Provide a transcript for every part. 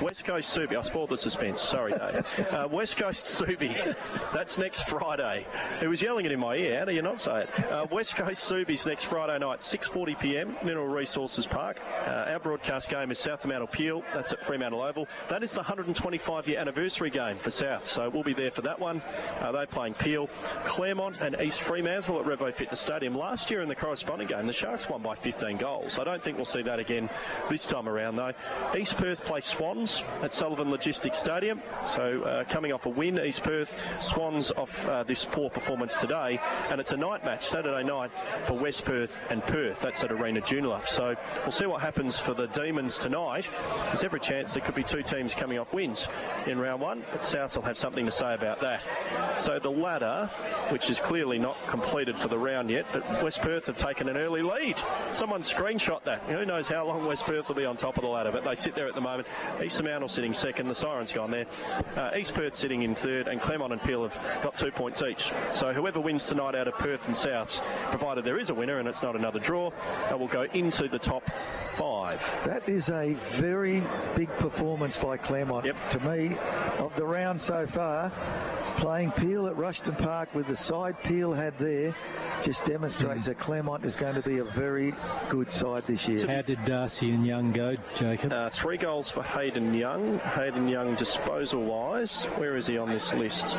West Coast Subi. I spoiled the suspense. Sorry, Dave. West Coast Subi. That's next Friday. He was yelling it in my ear. How do you not say it? West Coast Subi's next Friday night, 6:40 p.m, Mineral Resources Park. Our broadcast game is South Fremantle Peel. That's at Fremantle Oval. That is the 125-year anniversary game for South, so we'll be there for that one. They're playing Peel. Claremont and East Fremantle at Revo Fitness Stadium. Last year in the corresponding game, the Sharks won by 15 goals. I don't think we'll see that again this time around, though. East Perth play Swans at Sullivan Logistics Stadium. So coming off a win, East Perth, Swans off this poor performance today. And it's a night match, Saturday night, for West Perth and Perth. That's at Arena Joondalup. So we'll see what happens for the Demons tonight. There's every chance there could be two teams coming off wins in round one, but South will have something to say about that. So the ladder, which is clearly not completed for the round yet, but West Perth have taken an early lead. Someone screenshot that. Who knows how long West Perth will be on top of the ladder, but they sit there at the moment. East Fremantle sitting second, the siren's gone there. East Perth sitting in third, and Claremont and Peel have got 2 points each. So whoever wins tonight out of Perth and South, provided there is a winner and it's not another draw, will go into the top 5. That is a very big performance by Claremont. Yep. To me, of the round so far, playing Peel at Rushton Park with the side Peel had there just demonstrates that Claremont is going to be a very good side this year. How did Darcy and Young go, Jacob? 3 goals for Hayden Young. Hayden Young, disposal-wise, where is he on this list?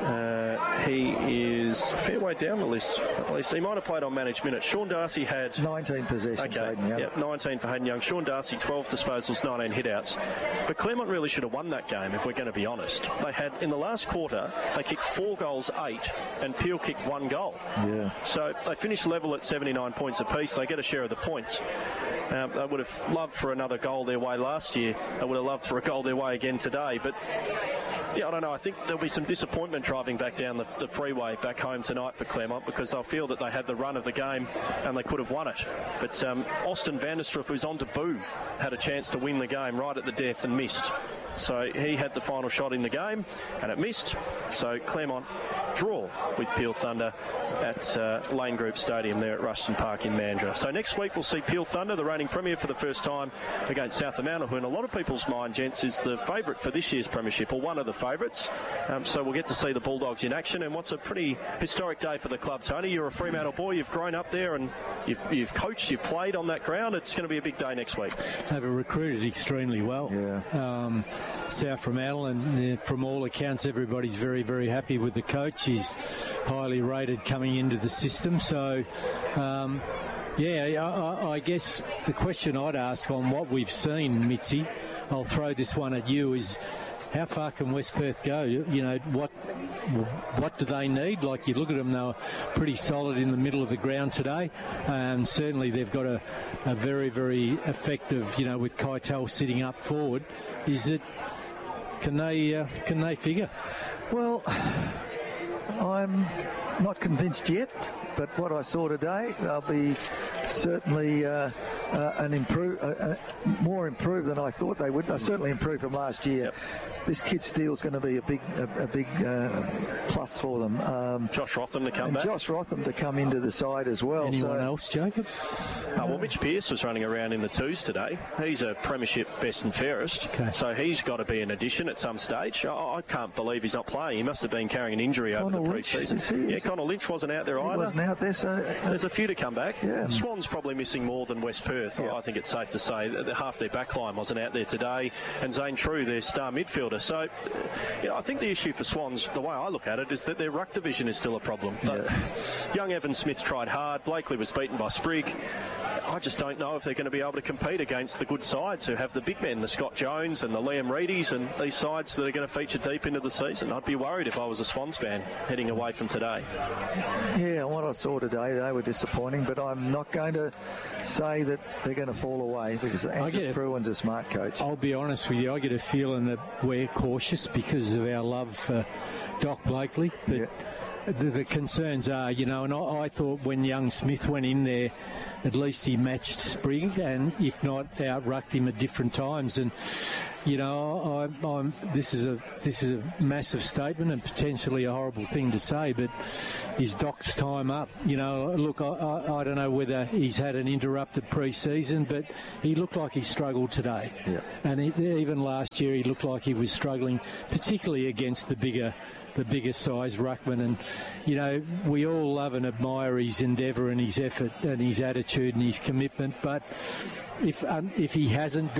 He is a fair way down the list. At least he might have played on managed minutes. Sean Darcy had 19 possessions. Okay, Hayden Young. Yep, 19 for Hayden Young. Sean Darcy, 12 disposals, 19 hitouts. But Claremont really should have won that game, if we're going to be honest. They had, in the last quarter, they kicked 4 goals, 8, and Peel kicked 1 goal. Yeah. So they finished level at 79 points apiece. They get a share of the points. They would have loved for another goal their way last year. They would have loved for a goal their way again today. But yeah, I don't know. I think there'll be some disappointment driving back down the freeway back home tonight for Claremont, because they'll feel that they had the run of the game and they could have won it. But Austin Vanderstroef, who's on debut, had a chance to win the game right at the death and missed. So he had the final shot in the game and it missed. So Claremont draw with Peel Thunder at Lane Group Stadium there at Rushton Park in Mandurah. So next week we'll see Peel Thunder, the reigning premier, for the first time against South Fremantle, who in a lot of people's mind, gents, is the favourite for this year's premiership, or one of the favourites. So we'll get to see the Bulldogs in action, and what's a pretty historic day for the club. Tony, you're a Fremantle boy, you've grown up there and you've coached, you've played on that ground. It's going to be a big day next week. They've recruited extremely well. Yeah. South Fremantle, and from all accounts everybody's very, very happy with the coach. He's highly rated coming into the system. So I guess the question I'd ask on what we've seen, Mitzi, I'll throw this one at you, is how far can West Perth go? You know, what do they need? Like, you look at them, they were pretty solid in the middle of the ground today. Certainly they've got a very, very effective, with Keitel sitting up forward. Can they figure? Well, I'm not convinced yet, but what I saw today, they'll be certainly more improved than I thought they would. They certainly improved from last year. Yep. This kid Steele's going to be a big plus for them. Josh Rotham to come back. Josh Rotham to come into the side as well. Anyone else, Jacob? Well, Mitch Pearce was running around in the twos today. He's a premiership best and fairest. Okay. So he's got to be an addition at some stage. I can't believe he's not playing. He must have been carrying an injury over the pre-season. Yeah, Connor Lynch wasn't out there either. He wasn't out there, so... There's a few to come back. Yeah. Swan's probably missing more than West Perth. Yeah. I think it's safe to say that half their backline wasn't out there today. And Zane True, their star midfielder. So, I think the issue for Swans, the way I look at it, is that their ruck division is still a problem. Yeah. Young Evan Smith tried hard. Blakely was beaten by Sprigg. I just don't know if they're going to be able to compete against the good sides who have the big men, the Scott Jones and the Liam Reedys, and these sides that are going to feature deep into the season. I'd be worried if I was a Swans fan heading away from today. Yeah, what I saw today, they were disappointing, but I'm not going to say that they're going to fall away, because Andrew Pruitt's a smart coach. I'll be honest with you, I get a feeling that we're cautious because of our love for Doc Blakely, but the concerns are, and I thought when young Smith went in there, at least he matched Sprigg, and if not, out-rucked him at different times. And this is a massive statement and potentially a horrible thing to say, but is Doc's time up? Look, I don't know whether he's had an interrupted pre-season, but he looked like he struggled today. Yeah. And even last year, he looked like he was struggling, particularly against the bigger size ruckman. And we all love and admire his endeavour and his effort and his attitude and his commitment, but if he hasn't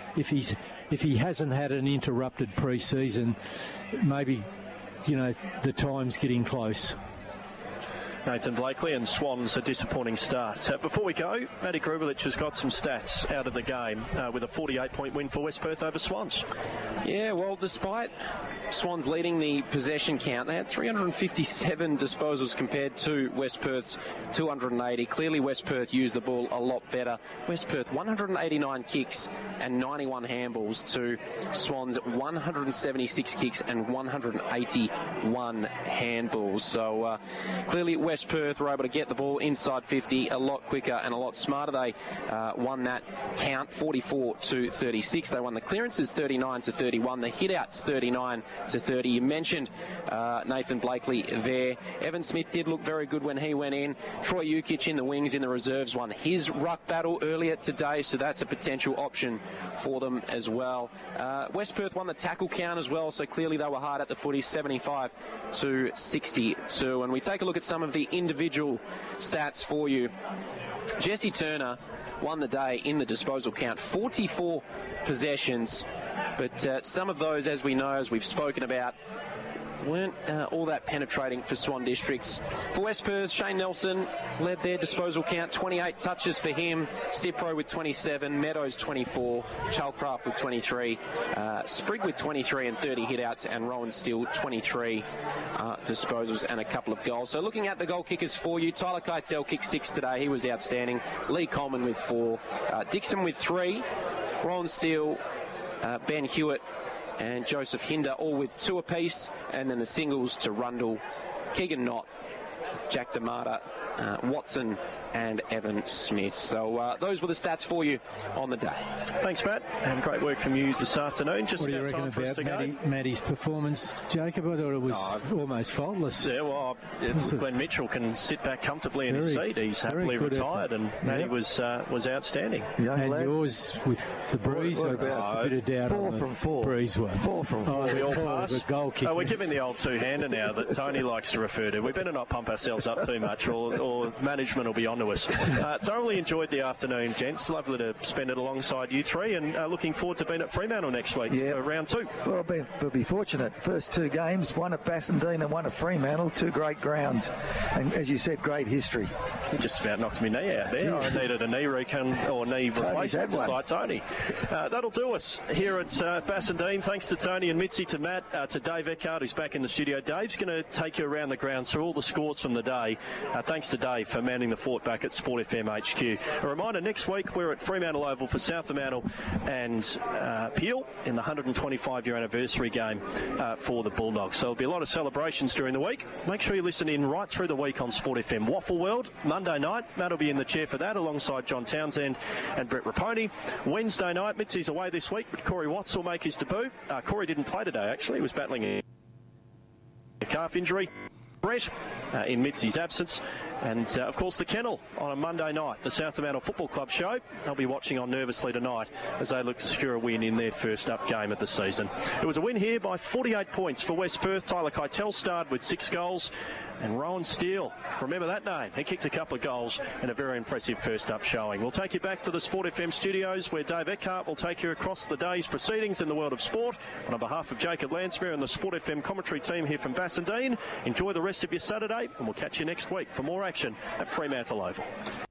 had an interrupted pre-season, maybe the time's getting close. Nathan Blakely, and Swans a disappointing start. Before we go, Matty Grubelich has got some stats out of the game with a 48-point win for West Perth over Swans. Yeah, well, despite Swans leading the possession count, they had 357 disposals compared to West Perth's 280. Clearly, West Perth used the ball a lot better. West Perth 189 kicks and 91 handballs to Swans 176 kicks and 181 handballs. So clearly, West Perth were able to get the ball inside 50 a lot quicker and a lot smarter. They won that count 44-36. They won the clearances 39-31, the hit-outs 39-30. You mentioned Nathan Blakely there. Evan Smith did look very good when he went in. Troy Ukic in the wings in the reserves won his ruck battle earlier today, so that's a potential option for them as well. West Perth won the tackle count as well, so clearly they were hard at the footy, 75-62. And we take a look at some of the individual stats for you. Jesse Turner won the day in the disposal count, 44 possessions, but some of those, as we know, as we've spoken about, weren't all that penetrating for Swan Districts. For West Perth, Shane Nelson led their disposal count, 28 touches for him, Cipro with 27, Meadows 24, Chalcraft with 23, Sprigg with 23 and 30 hit-outs, and Rowan Steele 23 disposals and a couple of goals. So looking at the goal kickers for you, Tyler Keitel kicked 6 today, he was outstanding. Lee Coleman with 4, Dixon with 3, Rowan Steele, Ben Hewitt and Joseph Hinder all with 2 apiece, and then the singles to Rundle, Keegan Knott, Jack D'Amata, Watson and Evan Smith. So those were the stats for you on the day. Thanks, Matt, and great work from you this afternoon. Just what do you reckon about Matty's performance, Jacob? I thought it was almost faultless. Yeah, well, Glenn Mitchell can sit back comfortably in his seat. He's happily retired, and Matty was outstanding. And yours with the breeze, I just a bit of doubt 4 from 4. Breeze one. 4 from 4. We all pass. The goal kick. We're giving the old two-hander now that Tony likes to refer to. We better not pump ourselves up too much, or management will be on to us. Thoroughly enjoyed the afternoon, gents. Lovely to spend it alongside you three, and looking forward to being at Fremantle next week for round 2. Well, we'll be fortunate. First 2 games, one at Bassendean and one at Fremantle, 2 great grounds, and as you said, great history. You just about knocked my knee out there. I needed a knee knee replacement, just like Tony. That'll do us here at Bassendean. Thanks to Tony and Mitzi, to Matt, to Dave Eckhart, who's back in the studio. Dave's going to take you around the grounds through all the scores from the day. Thanks to Dave for manning the fort back at Sport FM HQ. A reminder, next week we're at Fremantle Oval for South Fremantle and Peel in the 125-year anniversary game for the Bulldogs. So there'll be a lot of celebrations during the week. Make sure you listen in right through the week on Sport FM. Waffle World, Monday night. Matt will be in the chair for that alongside John Townsend and Brett Raponi. Wednesday night, Mitzi's away this week, but Corey Watts will make his debut. Corey didn't play today, actually. He was battling a calf injury. Brett in Mitzi's absence, and of course the Kennel on a Monday night, the South Fremantle Football Club show. They'll be watching on nervously tonight as they look to secure a win in their first up game of the season. It was a win here by 48 points for West Perth. Tyler Keitel starred with 6 goals, and Rowan Steele, remember that name, he kicked a couple of goals in a very impressive first up showing. We'll take you back to the Sport FM studios where Dave Eckhart will take you across the day's proceedings in the world of sport. And on behalf of Jacob Lansmere and the Sport FM commentary team here from Bassendean, enjoy the rest of your Saturday, and we'll catch you next week for more action at Fremantle Oval.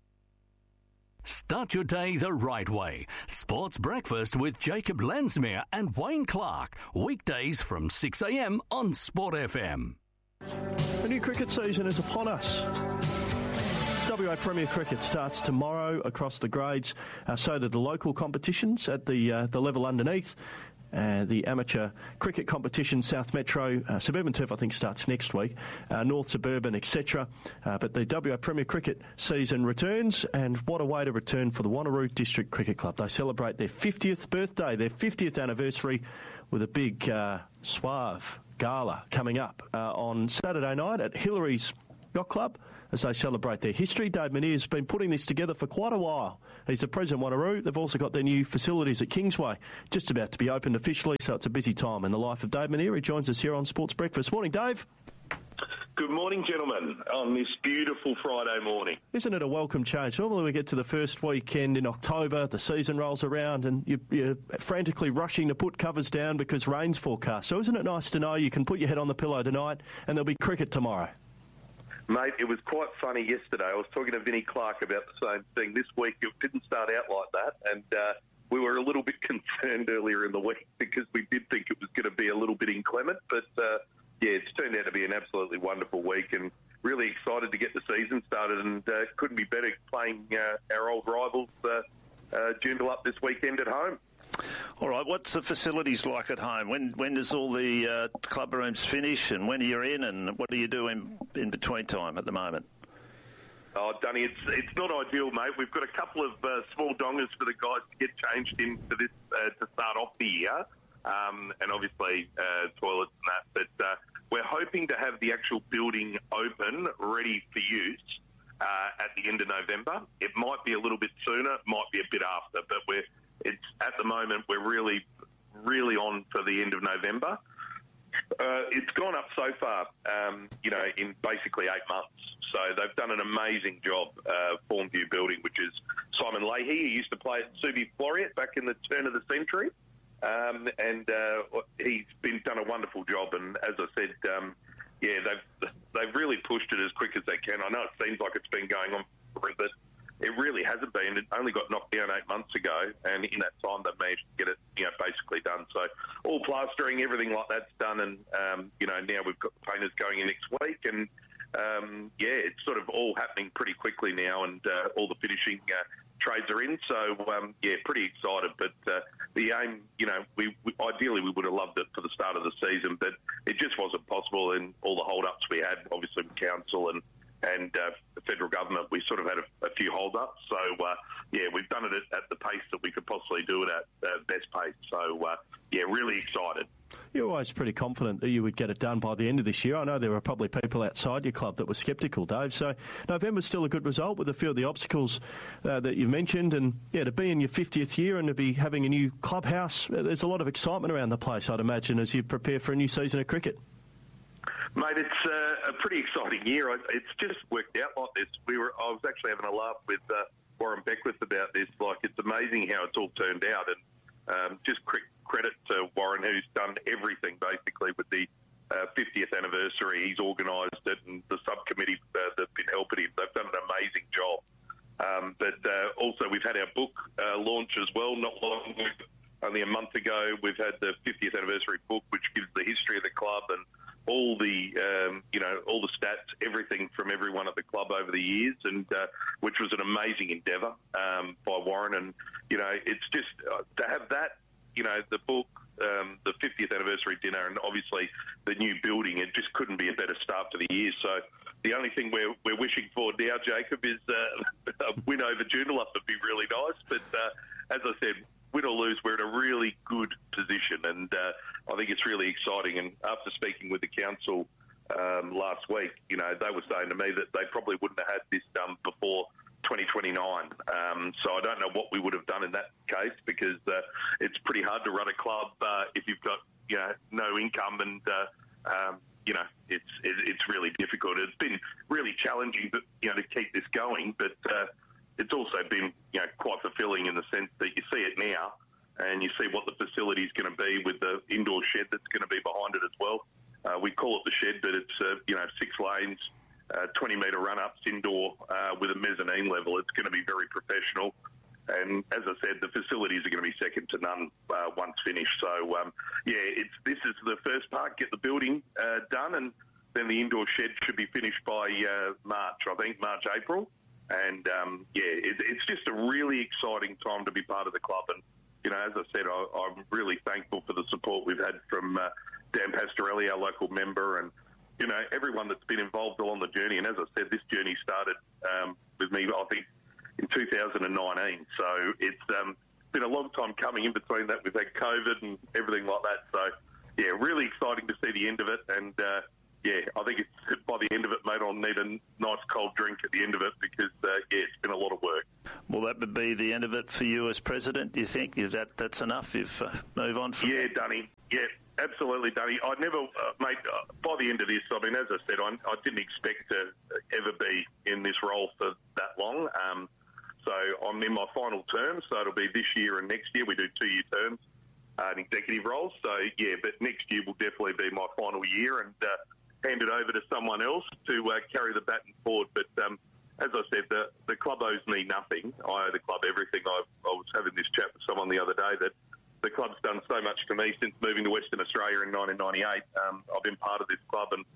Start your day the right way. Sports Breakfast with Jacob Lansmere and Wayne Clark. Weekdays from 6 a.m. on Sport FM. The new cricket season is upon us. WA Premier Cricket starts tomorrow across the grades. So do the local competitions at the level underneath. The amateur cricket competition, South Metro, Suburban Turf, I think, starts next week, North Suburban, etc. But the WA Premier Cricket season returns, and what a way to return for the Wanneroo District Cricket Club. They celebrate their 50th birthday, their 50th anniversary, with a big suave gala coming up on Saturday night at Hillary's Yacht Club as they celebrate their history. Dave Manier's been putting this together for quite a while. He's the president of Wanneroo. They've also got their new facilities at Kingsway just about to be opened officially, so it's a busy time in the life of Dave Manier. He joins us here on Sports Breakfast. Morning, Dave. Good morning, gentlemen, on this beautiful Friday morning. Isn't it a welcome change? Normally we get to the first weekend in October, the season rolls around and you're frantically rushing to put covers down because rain's forecast. So isn't it nice to know you can put your head on the pillow tonight and there'll be cricket tomorrow? Mate, it was quite funny yesterday. I was talking to Vinnie Clark about the same thing. This week it didn't start out like that, and we were a little bit concerned earlier in the week because we did think it was going to be a little bit inclement. But, yeah, it's turned out to be an absolutely wonderful week and really excited to get the season started, and couldn't be better playing our old rivals Joondalup this weekend at home. All right, what's the facilities like at home? When does all the club rooms finish, and when are you in, and what do you do in between time at the moment? Oh, Dunny, it's not ideal, mate. We've got a couple of small dongers for the guys to get changed into this to start off the year, and obviously toilets and that. But we're hoping to have the actual building open, ready for use at the end of November. It might be a little bit sooner, it might be a bit after, but it's at the moment we're really, really on for the end of November. It's gone up so far, in basically 8 months. So they've done an amazing job, Formview Building, which is Simon Leahy. He used to play at Subi Floriat back in the turn of the century. And he's done a wonderful job. And as I said, they've really pushed it as quick as they can. I know it seems like it's been going on forever, but it really hasn't been. It only got knocked down 8 months ago, and in that time they've managed to get it, basically done. So all plastering, everything like that's done, and now we've got the painters going in next week, and it's sort of all happening pretty quickly now, and all the finishing trades are in. So pretty excited. But the aim, we ideally we would have loved it for the start of the season, but it just wasn't possible, and all the hold-ups we had, obviously with council and the federal government, we sort of had a few hold-ups. So, we've done it at the pace that we could possibly do it at best pace. So, really excited. You're always pretty confident that you would get it done by the end of this year. I know there were probably people outside your club that were sceptical, Dave. So November's still a good result with a few of the obstacles that you've mentioned. And, to be in your 50th year and to be having a new clubhouse, there's a lot of excitement around the place, I'd imagine, as you prepare for a new season of cricket. Mate, it's a pretty exciting year. It's just worked out like this. I was actually having a laugh with Warren Beckwith about this. Like, it's amazing how it's all turned out. And just credit to Warren, who's done everything basically with the 50th anniversary. He's organised it, and the subcommittee that's been helping him. They've done an amazing job. But also, we've had our book launch as well. Not long, only a month ago, we've had the 50th anniversary book, which gives the history of the club and all the all the stats, everything from everyone at the club over the years, and which was an amazing endeavour by Warren. And it's just to have that, the book, the 50th anniversary dinner, and obviously the new building. It just couldn't be a better start to the year. So the only thing we're wishing for now, Jacob, is a win over Joondalup. Would be really nice. But as I said, win or lose, we're in a really good position, and I think it's really exciting. And after speaking with the council last week, they were saying to me that they probably wouldn't have had this done before 2029. So I don't know what we would have done in that case, because it's pretty hard to run a club if you've got no income, and it's really difficult. It's been really challenging, to keep this going, but it's also been quite fulfilling in the sense that you see it now, and you see what the facility is going to be with the indoor shed that's going to be behind it as well. We call it the shed, but it's 6 lanes, 20-metre run-ups indoor with a mezzanine level. It's going to be very professional, and as I said, the facilities are going to be second to none once finished. So this is the first part. Get the building done, and then the indoor shed should be finished by March, April. And it's just a really exciting time to be part of the club, and as I said, I'm really thankful for the support we've had from Dan Pastorelli, our local member, and everyone that's been involved along the journey. And as I said, this journey started with me, I think, in 2019. So it's been a long time coming. In between that, we've had COVID and everything like that. So, yeah, really exciting to see the end of it. And, I think it's by the end of it, mate, I'll need a nice cold drink at the end of it because, it's been a lot of work. Well, that would be the end of it for you as president, do you think? That's enough if move on from Yeah, Dunny. Yeah, absolutely, Dunny. I never, mate, by the end of this, I mean, as I said, I didn't expect to ever be in this role for that long. So I'm in my final term, so it'll be this year and next year. We do 2-year terms in executive roles. So, yeah, but next year will definitely be my final year and hand it over to someone else to carry the baton forward. But as I said, the club owes me nothing. I owe the club everything. I was having this chat with someone the other day that the club's done so much for me since moving to Western Australia in 1998. I've been part of this club and,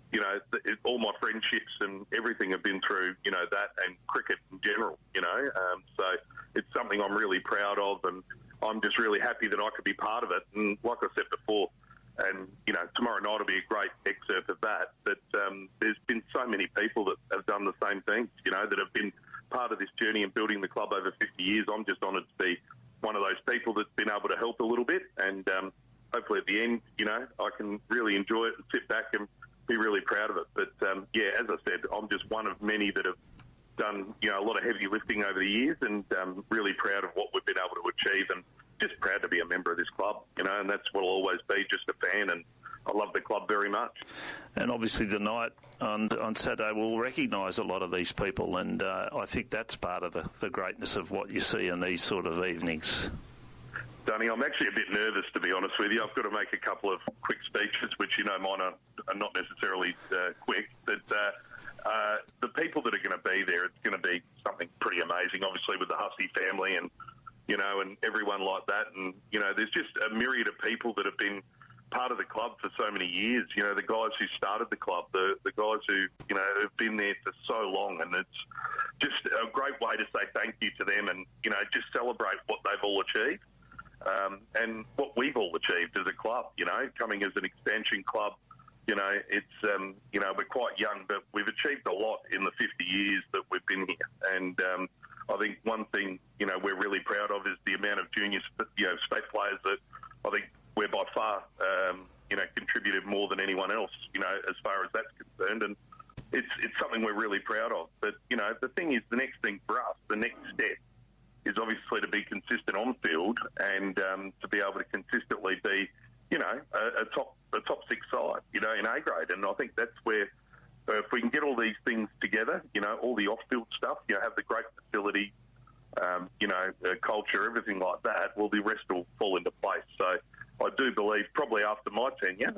all my friendships and everything have been through, that and cricket in general, So it's something I'm really proud of and I'm just really happy that I could be part of it. And like I said before, and, tomorrow night will be a great excerpt of that, but there's been so many people that have done the same thing, that have been part of this journey and building the club over 50 years. I'm just honoured to be one of those people that's been able to help a little bit and hopefully at the end, I can really enjoy it and sit back and be really proud of it. But, as I said, I'm just one of many that have done, a lot of heavy lifting over the years and really proud of what we've been able to achieve and just proud to be a member of this club, and that's what I'll always be, just a fan, and I love the club very much. And obviously the night on Saturday will recognise a lot of these people, and I think that's part of the greatness of what you see in these sort of evenings. Dunny, I'm actually a bit nervous, to be honest with you. I've got to make a couple of quick speeches, which, mine are not necessarily quick, but the people that are going to be there, it's going to be something pretty amazing, obviously, with the Hussey family and and everyone like that. And, there's just a myriad of people that have been part of the club for so many years. The guys who started the club, the guys who, have been there for so long. And it's just a great way to say thank you to them and, just celebrate what they've all achieved and what we've all achieved as a club, coming as an expansion club. It's, we're quite young, but we've achieved a lot in the 50 years that we've been here. And, I think one thing, we're really proud of is the amount of junior, state players that I think we're by far, contributed more than anyone else, as far as that's concerned. And it's something we're really proud of. But, the thing is, the next thing for us, the next step is obviously to be consistent on field and to be able to consistently be, a top six side, in A grade. And I think that's where, if we can get all these things together, all the off-field stuff, have the great facility, culture, everything like that, well, the rest will fall into place. So I do believe, probably after my tenure,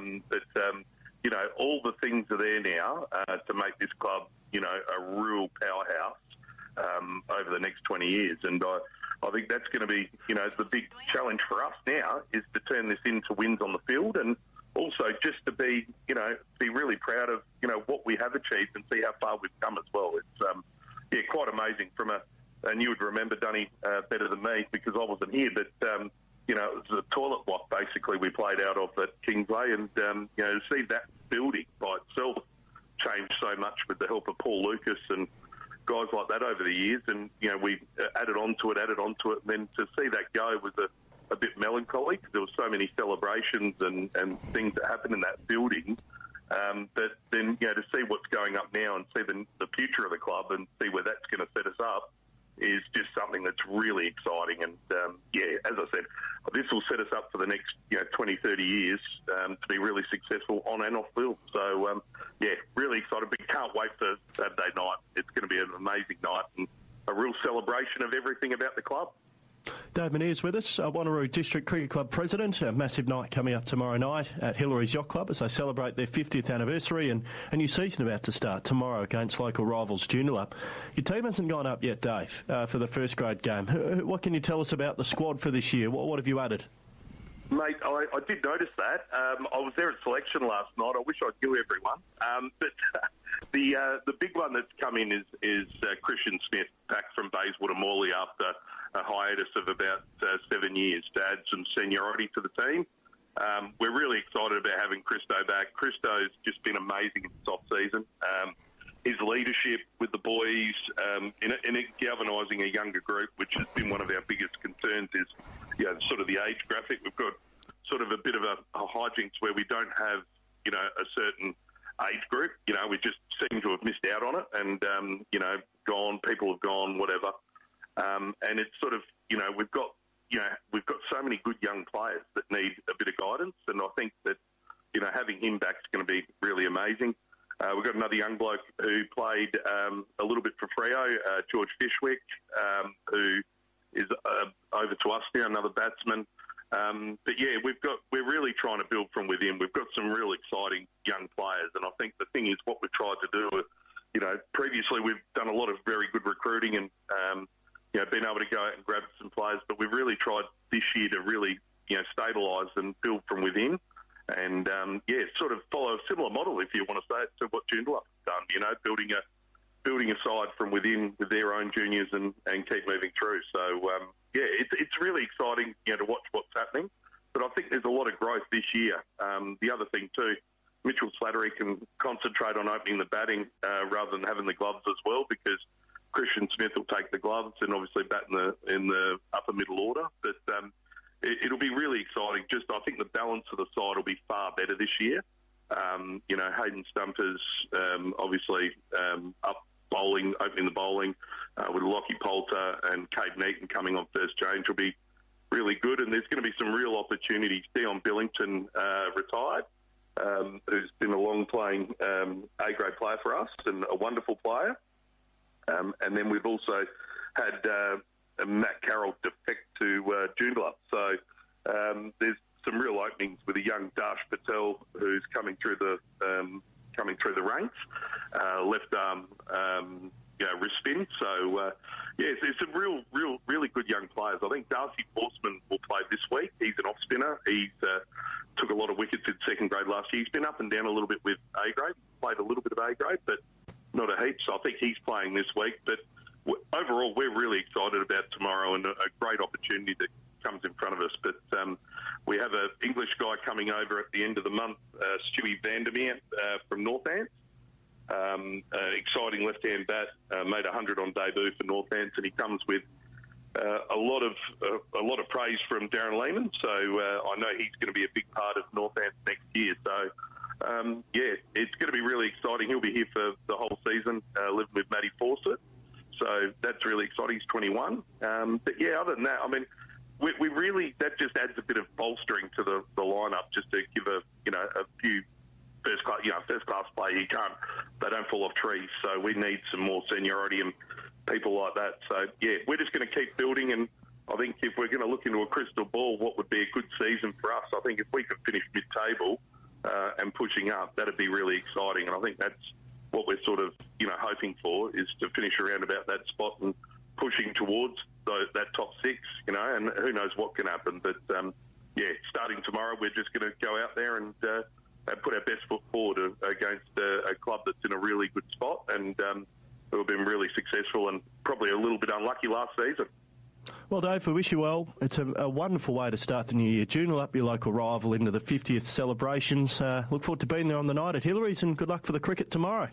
that, all the things are there now to make this club, a real powerhouse over the next 20 years. And I think that's going to be, the big challenge for us now is to turn this into wins on the field and also just to be, be really proud of, what we have achieved and see how far we've come as well. It's, quite amazing and you would remember, Dunny, better than me because I wasn't here, but, it was a toilet block basically we played out of at Kingsway and, to see that building by itself change so much with the help of Paul Lucas and guys like that over the years and, we added on to it, and then to see that go was a bit melancholy because there were so many celebrations and things that happened in that building. But then, to see what's going up now and see the future of the club and see where that's going to set us up is just something that's really exciting. And, as I said, this will set us up for the next, 20, 30 years to be really successful on and off field. So, really excited. But can't wait for Saturday night. It's going to be an amazing night and a real celebration of everything about the club. Dave Meniere's with us, Wanneroo District Cricket Club President. A massive night coming up tomorrow night at Hillary's Yacht Club as they celebrate their 50th anniversary and a new season about to start tomorrow against local rivals Joondalup. Your team hasn't gone up yet, Dave, for the first grade game. What can you tell us about the squad for this year? What have you added? Mate, I did notice that. I was there at selection last night. I wish I knew everyone. But the big one that's come in is Christian Smith back from Bayswater Morley after a hiatus of about 7 years to add some seniority to the team. We're really excited about having Christo back. Christo's just been amazing in this off-season. His leadership with the boys in galvanising a younger group, which has been one of our biggest concerns, is sort of the age graphic. We've got sort of a bit of a hijinks where we don't have, a certain age group. We just seem to have missed out on it and, gone, people have gone, whatever. And it's sort of, we've got so many good young players that need a bit of guidance. And I think that, having him back is going to be really amazing. We've got another young bloke who played a little bit for Freo, George Fishwick, who is over to us now, another batsman. But yeah, we're really trying to build from within. We've got some real exciting young players, and I think the thing is what we've tried to do. Previously we've done a lot of very good recruiting and been able to go out and grab some players, but we've really tried this year to really stabilise and build from within. And, sort of follow a similar model, if you want to say it, to what Joondalup has done, building a side from within with their own juniors and keep moving through. So, it's really exciting, to watch what's happening. But I think there's a lot of growth this year. The other thing too, Mitchell Slattery can concentrate on opening the batting rather than having the gloves as well, because Christian Smith will take the gloves and obviously bat in the upper middle order. But it'll be really exciting. I think the balance of the side will be far better this year. Hayden Stumpers obviously up bowling, opening the bowling with Lockie Poulter and Caden Eaton coming on first change will be really good. And there's going to be some real opportunities. Dion Billington retired, who's been a long-playing A-grade player for us and a wonderful player. And then we've also had Matt Carroll defect to Joondalup. So there's some real openings with a young Dash Patel who's coming through the ranks, left arm, wrist spin. So it's some really good young players. I think Darcy Forsman will play this week. He's an off spinner. He's took a lot of wickets in second grade last year. He's been up and down a little bit with A grade. Played a little bit of A grade, but not a heap. So I think he's playing this week. But overall, we're really excited about tomorrow and a great opportunity that comes in front of us. But we have an English guy coming over at the end of the month, Stewie Vandermeer from Northants. Exciting left-hand bat, made 100 on debut for Northants, and he comes with a lot of praise from Darren Lehman. So I know he's going to be a big part of Northants next year. So it's going to be really exciting. He'll be here for the whole season, living with Matty Fawcett. So that's really exciting. He's 21. But yeah, other than that, I mean, we really, that just adds a bit of bolstering to the lineup, just to give a few first class players. They don't fall off trees. So we need some more seniority and people like that. So yeah, we're just going to keep building. And I think if we're going to look into a crystal ball, what would be a good season for us? I think if we could finish mid-table and pushing up, that'd be really exciting. And I think that's what we're sort of, hoping for, is to finish around about that spot and pushing towards that top six, and who knows what can happen. But, starting tomorrow, we're just going to go out there and put our best foot forward against a club that's in a really good spot and who have been really successful and probably a little bit unlucky last season. Well, Dave, we wish you well. It's a wonderful way to start the new year. Joondalup, your local rival, into the 50th celebrations. Look forward to being there on the night at Hillary's, and good luck for the cricket tomorrow.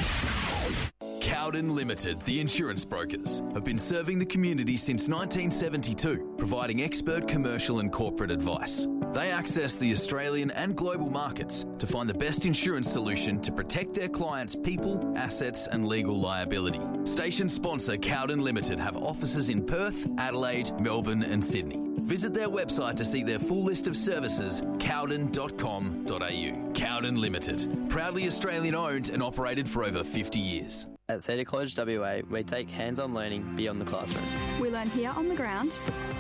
Cowden Limited, the insurance brokers, have been serving the community since 1972, providing expert commercial and corporate advice. They access the Australian and global markets to find the best insurance solution to protect their clients' people, assets and legal liability. Station sponsor Cowden Limited have offices in Perth, Adelaide, Melbourne and Sydney. Visit their website to see their full list of services, cowden.com.au. Cowden Limited, proudly Australian owned and operated for over 50 years. At Cedar College WA, we take hands-on learning beyond the classroom. We learn here on the ground,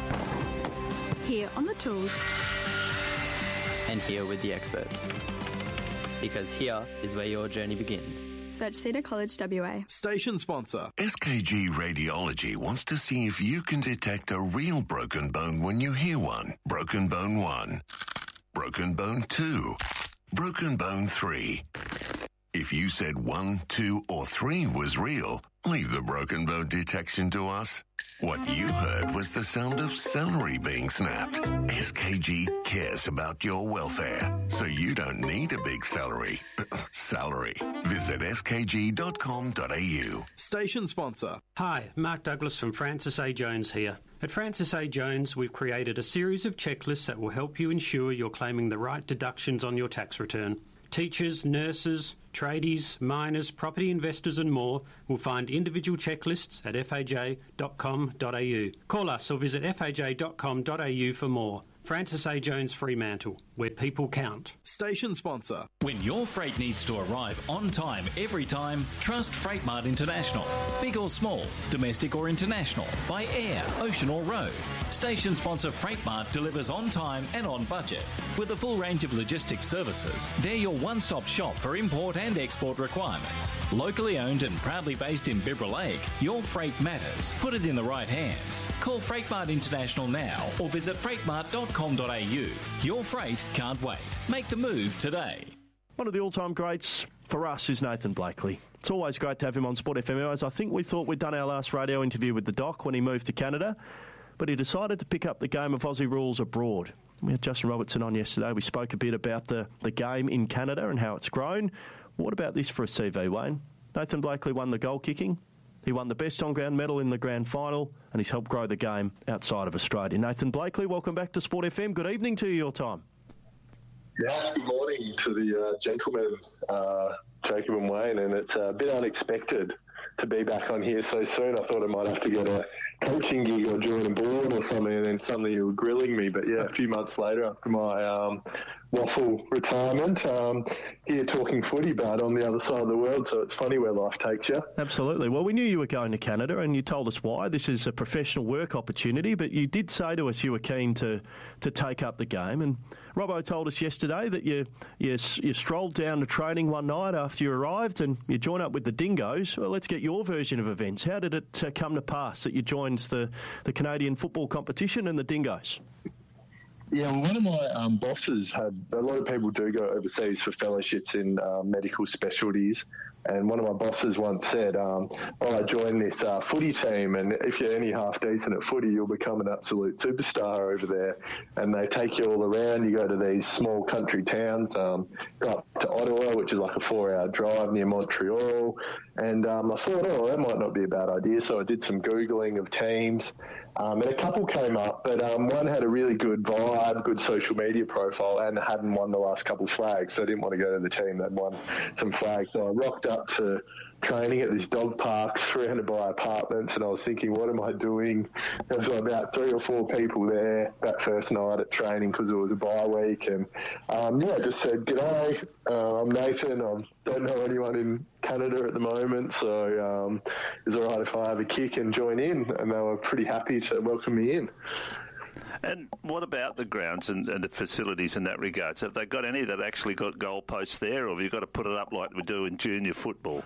here on the tools, and here with the experts. Because here is where your journey begins. Search Cedar College WA. Station sponsor. SKG Radiology wants to see if you can detect a real broken bone when you hear one. Broken bone 1. Broken bone 2. Broken bone 3. If you said 1, 2 or 3 was real, Leave the broken bone detection to us. What you heard was the sound of celery being snapped. SKG cares about your welfare, so you don't need a big salary. Visit skg.com.au. Station sponsor. Hi, Mark Douglas from Francis A. Jones here. At Francis A. Jones, we've created a series of checklists that will help you ensure you're claiming the right deductions on your tax return. Teachers, nurses, tradies, miners, property investors and more will find individual checklists at faj.com.au. Call us or visit faj.com.au for more. Francis A. Jones Fremantle, where people count. Station sponsor. When your freight needs to arrive on time every time, trust Freightmart International. Big or small, domestic or international, by air, ocean or road. Station sponsor Freightmart delivers on time and on budget. With a full range of logistics services, they're your one-stop shop for import and export requirements. Locally owned and proudly based in Bibra Lake, your freight matters. Put it in the right hands. Call Freightmart International now or visit freightmart.com.au. Your freight can't wait. Make the move today. One of the all-time greats for us is Nathan Blakely. It's always great to have him on Sport FM. As I think we thought we'd done our last radio interview with the Doc when he moved to Canada, but he decided to pick up the game of Aussie rules abroad. We had Justin Robertson on yesterday. We spoke a bit about the game in Canada and how it's grown. What about this for a CV, Wayne? Nathan Blakely won the goal kicking. He won the best on-ground medal in the grand final, and he's helped grow the game outside of Australia. Nathan Blakely, welcome back to Sport FM. Good evening to you, your time. Yes, good morning to the gentlemen, Jacob and Wayne, and it's a bit unexpected to be back on here so soon. I thought I might have to get a coaching gig or join a board or something, and then suddenly you were grilling me. But yeah, a few months later, after my waffle retirement, here talking footy, but on the other side of the world, so it's funny where life takes you. Absolutely. Well, we knew you were going to Canada, and you told us why. This is a professional work opportunity, but you did say to us you were keen to take up the game, and Robbo told us yesterday that you strolled down to training one night after you arrived and you joined up with the Dingoes. Well, let's get your version of events. How did it come to pass that you joined the Canadian football competition and the Dingoes? Yeah, well, one of my bosses had, a lot of people do go overseas for fellowships in medical specialties, and one of my bosses once said, I joined this footy team, and if you're any half decent at footy, you'll become an absolute superstar over there. And they take you all around. You go to these small country towns, go up to Ottawa, which is like a 4-hour drive near Montreal. And I thought, that might not be a bad idea. So I did some Googling of teams. And a couple came up, but one had a really good vibe, good social media profile, and hadn't won the last couple flags, so I didn't want to go to the team that won some flags. So I rocked up to training at this dog park surrounded by apartments, and I was thinking, what am I doing? There was about 3 or 4 people there that first night at training because it was a bye week, and I just said, g'day, I'm Nathan, I don't know anyone in Canada at the moment, so is it all right if I have a kick and join in? And they were pretty happy to welcome me in. And what about the grounds and the facilities in that regard? So have they got any that actually got goalposts there, or have you got to put it up like we do in junior football?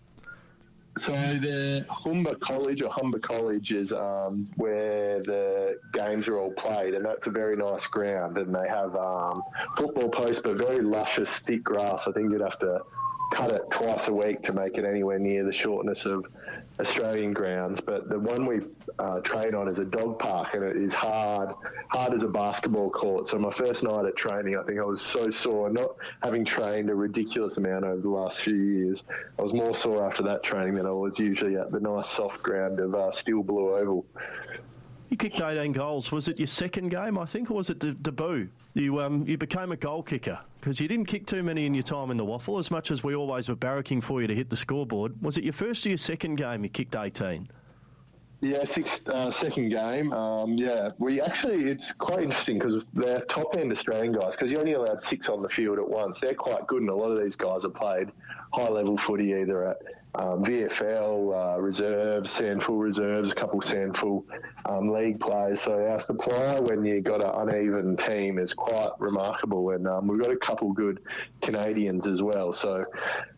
So the Humber College is where the games are all played, and that's a very nice ground, and they have football posts, but very luscious, thick grass. I think you'd have to cut it twice a week to make it anywhere near the shortness of Australian grounds. But the one we train on is a dog park, and it is hard as a basketball court. So my first night at training, I think I was so sore, not having trained a ridiculous amount over the last few years. I was more sore after that training than I was usually at the nice soft ground of Steel Blue Oval. You kicked 18 goals. Was it your second game, I think, or was it debut? You became a goal kicker because you didn't kick too many in your time in the Waffle, as much as we always were barracking for you to hit the scoreboard. Was it your first or your second game you kicked 18? Yeah, second game. It's quite interesting because they're top-end Australian guys, because you're only allowed 6 on the field at once. They're quite good, and a lot of these guys have played high-level footy either at VFL reserves, Sandful reserves, a couple Sandful league players. So our supply when you got an uneven team is quite remarkable, and we've got a couple good Canadians as well. So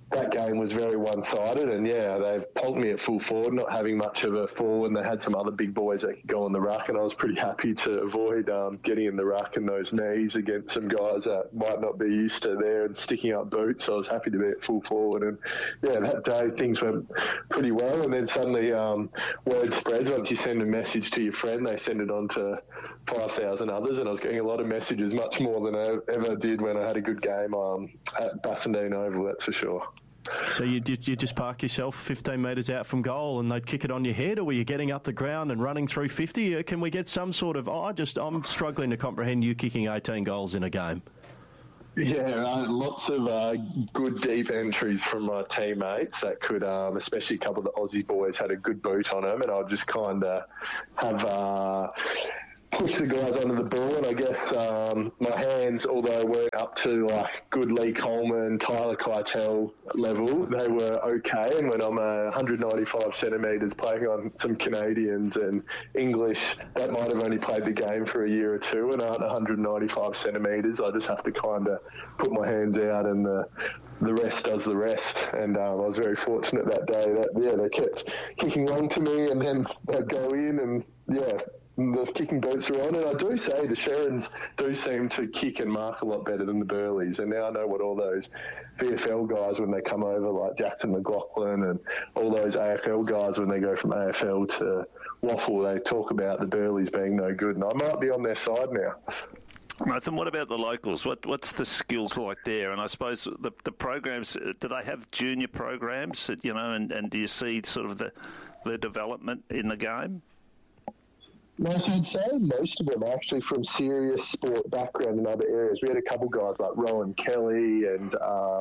that game was very one-sided, and they plonked me at full forward, not having much of a forward, and they had some other big boys that could go on the ruck, and I was pretty happy to avoid getting in the ruck and those knees against some guys that might not be used to there and sticking up boots, so I was happy to be at full forward, and that day things went pretty well, and then suddenly word spreads. Once you send a message to your friend, they send it on to 5,000 others, and I was getting a lot of messages, much more than I ever did when I had a good game at Bassendean Oval, that's for sure. So you just park yourself 15 metres out from goal and they'd kick it on your head, or were you getting up the ground and running through 50? Can we get some sort of... I'm struggling to comprehend you kicking 18 goals in a game. Yeah, lots of good deep entries from my teammates that could, especially a couple of the Aussie boys had a good boot on them, and I'd just kind of have... push the guys under the ball, and I guess my hands, although weren't up to like good Lee Coleman, Tyler Keitel level, they were okay. And when I'm 195 centimetres playing on some Canadians and English that might have only played the game for a year or two and aren't 195 centimetres, I just have to kind of put my hands out, and the rest does the rest. And I was very fortunate that day that they kept kicking long to me, and then I'd go in, and the kicking boots are on, and I do say the Sherrans do seem to kick and mark a lot better than the Burleys, and now I know what all those VFL guys, when they come over, like Jackson McLaughlin and all those AFL guys, when they go from AFL to Waffle, they talk about the Burleys being no good, and I might be on their side now. Nathan, what about the locals? What's the skills like there? And I suppose the programs, do they have junior programs, and do you see sort of the development in the game? No, so I'd say most of them are actually from serious sport background in other areas. We had a couple guys like Rowan Kelly and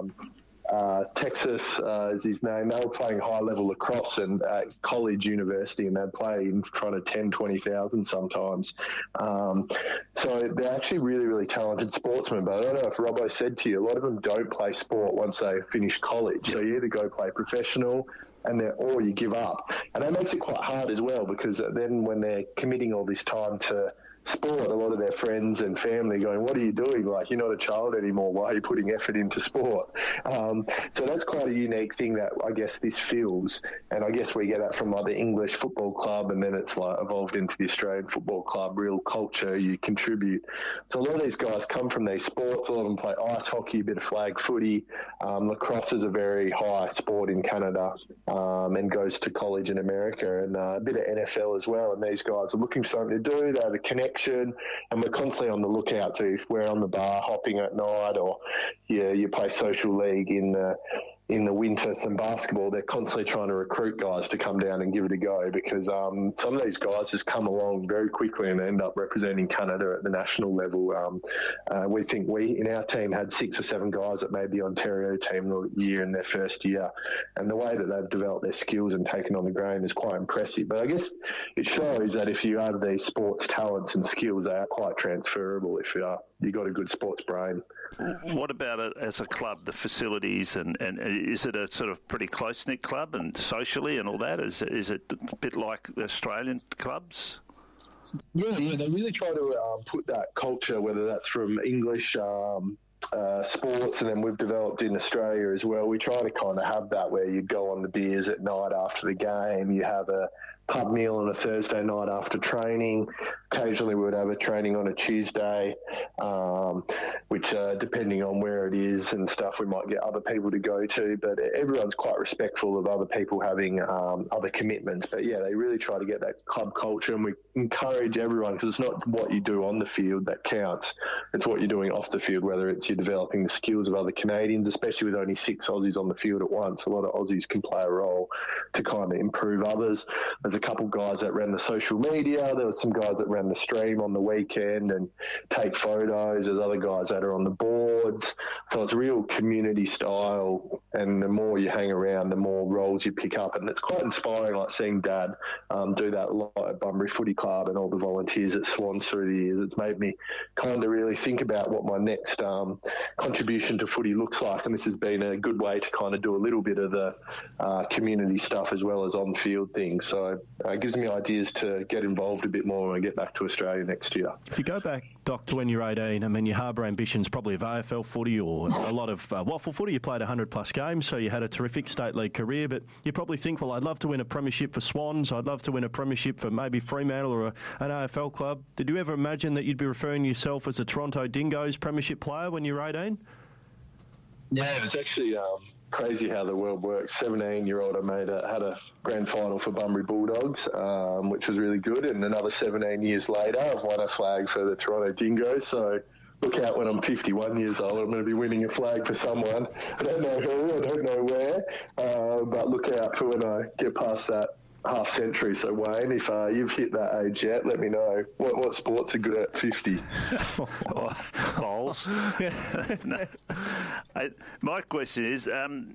Texas is his name. They were playing high-level lacrosse and at college, university, and they'd play in front of 10, 20,000 sometimes. So they're actually really, really talented sportsmen. But I don't know if Robbo said to you, a lot of them don't play sport once they finish college. So you either go play professional or you give up. And that makes it quite hard as well, because then when they're committing all this time to sport, a lot of their friends and family going, what are you doing? Like, you're not a child anymore. Why are you putting effort into sport? So that's quite a unique thing that I guess this feels. And I guess we get that from like the English football club, and then it's like evolved into the Australian football club, real culture, you contribute. So a lot of these guys come from these sports. A lot of them play ice hockey, a bit of flag footy. Lacrosse is a very high sport in Canada, and goes to college in America, and a bit of NFL as well. And these guys are looking for something to do. They have a connection, and we're constantly on the lookout to if we're on the bar hopping at night, or you play social league in the winter, some basketball. They're constantly trying to recruit guys to come down and give it a go, because some of these guys just come along very quickly and end up representing Canada at the national level. We think in our team had 6 or 7 guys that made the Ontario team the year in their first year, and the way that they've developed their skills and taken on the game is quite impressive. But I guess it shows that if you have these sports talents and skills, they are quite transferable if you've got a good sports brain. What about it as a club, the facilities, and is it a sort of pretty close-knit club and socially and all that? Is it a bit like Australian clubs? Yeah, they really try to put that culture, whether that's from English sports, and then we've developed in Australia as well. We try to kind of have that where you go on the beers at night after the game, you have a pub meal on a Thursday night after training. Occasionally we would have a training on a Tuesday, which depending on where it is and stuff, we might get other people to go to, but everyone's quite respectful of other people having other commitments. But yeah, they really try to get that club culture, and we encourage everyone, because it's not what you do on the field that counts, it's what you're doing off the field, whether it's you're developing the skills of other Canadians, especially with only 6 Aussies on the field at once. A lot of Aussies can play a role to kind of improve others. There's a couple guys that ran the social media, there were some guys that ran the stream on the weekend and take photos, there's other guys that are on the boards, so it's real community style, and the more you hang around, the more roles you pick up, and it's quite inspiring, like seeing Dad do that a lot at Bunbury Footy Club and all the volunteers at Swans through the years. It's made me kind of really think about what my next contribution to footy looks like, and this has been a good way to kind of do a little bit of the community stuff as well as on-field things. So it gives me ideas to get involved a bit more when I get back to Australia next year. If you go back Doc, to when you're 18, I mean, you harbour ambitions probably of AFL footy or a lot of waffle footy. You played 100-plus games, so you had a terrific state league career, but you probably think, well, I'd love to win a premiership for Swans. I'd love to win a premiership for maybe Fremantle or an AFL club. Did you ever imagine that you'd be referring to yourself as a Toronto Dingoes premiership player when you were 18? Yeah, it's actually crazy how the world works. 17-year-old, I had a grand final for Bunbury Bulldogs, which was really good. And another 17 years later, I've won a flag for the Toronto Dingoes. So look out when I'm 51 years old. I'm going to be winning a flag for someone. I don't know who, I don't know where, but look out for when I get past that half century. So Wayne, if you've hit that age yet, let me know. What sports are good at 50? Bowls. My question is,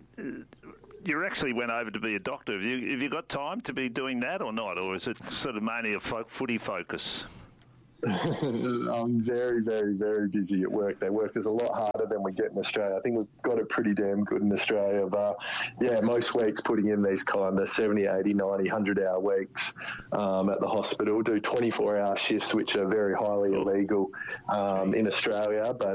you actually went over to be a doctor. Have you got time to be doing that or not? Or is it sort of mainly a footy focus? I'm very, very, very busy at work. Their work is a lot harder than we get in Australia. I think we've got it pretty damn good in Australia. But, most weeks putting in these kind of 70, 80, 90, 100-hour weeks at the hospital, do 24-hour shifts, which are very highly illegal in Australia. But,